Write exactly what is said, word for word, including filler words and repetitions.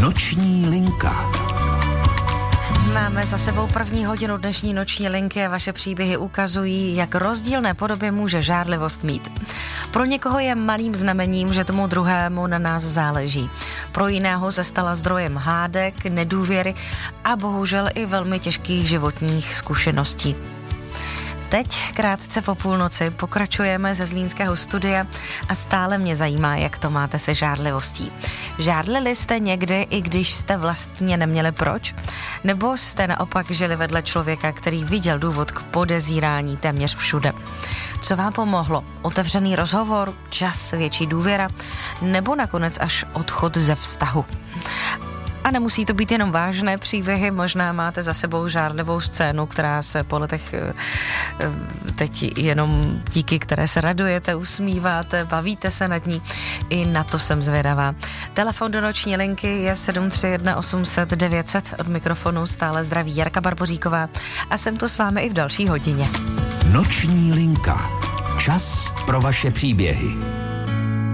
Noční linka. Máme za sebou první hodinu dnešní noční linky a vaše příběhy ukazují, jak rozdílné podoby může žárlivost mít. Pro někoho je malým znamením, že tomu druhému na nás záleží. Pro jiného se stala zdrojem hádek, nedůvěry a bohužel i velmi těžkých životních zkušeností. Teď, krátce po půlnoci, pokračujeme ze zlínského studia a stále mě zajímá, jak to máte se žárlivostí. Žárlili jste někdy, i když jste vlastně neměli proč? Nebo jste naopak žili vedle člověka, který viděl důvod k podezírání téměř všude? Co vám pomohlo? Otevřený rozhovor, čas, větší důvěra, nebo nakonec až odchod ze vztahu? A nemusí to být jenom vážné příběhy, možná máte za sebou žárlivou scénu, která se po letech teď jenom díky které se radujete, usmíváte, bavíte se nad ní. I na to jsem zvědavá. Telefon do noční linky je sedm tři jedna osm set devět set. Od mikrofonu stále zdraví Jarka Barboříková a jsem tu s vámi i v další hodině. Noční linka. Čas pro vaše příběhy.